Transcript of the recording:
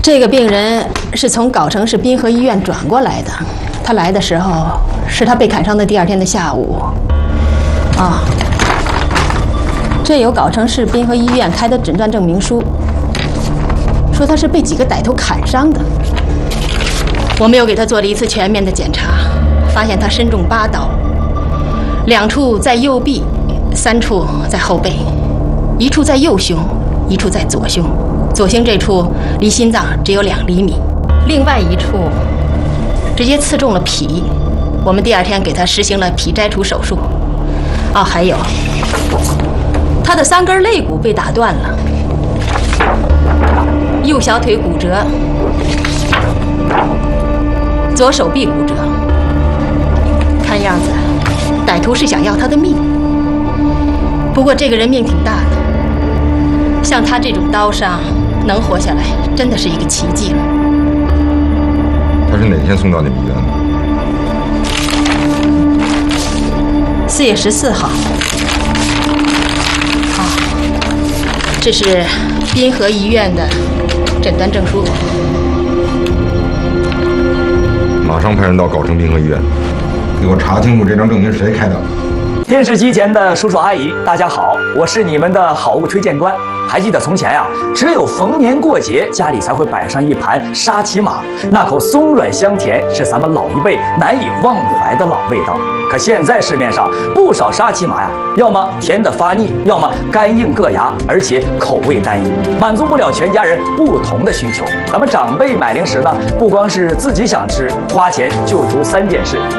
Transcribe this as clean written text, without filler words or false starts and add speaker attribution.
Speaker 1: 这个病人是从藁城市滨河医院转过来的，他来的时候是他被砍伤的第2天的下午。啊，这有藁城市滨河医院开的诊断证明书，说他是被几个歹徒砍伤的。我们又给他做了一次全面的检查，发现他身中8刀，2处在右臂，3处在后背，1处在右胸，1处在左胸。左胸这处离心脏只有2厘米，另外1处直接刺中了脾。我们第2天给他实行了脾摘除手术。哦，还有他的3根肋骨被打断了，右小腿骨折，左手臂骨折。看样子歹徒是想要他的命。不过这个人命挺大的，像他这种刀伤能活下来，真的是一个奇迹了。
Speaker 2: 他是哪天送到你们医院的
Speaker 1: ？4月14号。啊，这是滨河医院的诊断证书。
Speaker 2: 马上派人到藁城滨河医院，给我查清楚这张证明是谁开的。
Speaker 3: 电视机前的叔叔阿姨，大家好，我是你们的好物推荐官。还记得从前呀，只有逢年过节，家里才会摆上一盘沙琪玛，那口松软香甜，是咱们老一辈难以忘怀的老味道。可现在市面上不少沙琪玛呀，要么甜得发腻，要么干硬硌牙，而且口味单一，满足不了全家人不同的需求。咱们长辈买零食呢，不光是自己想吃，花钱就图3件事。